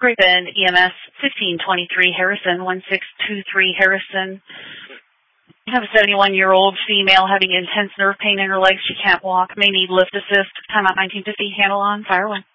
Great Bend EMS 1523 Harrison, 1623 Harrison. I have a 71-year-old female having intense nerve pain in her legs. She can't walk, may need lift assist. Time out 1950, handle on, fire away.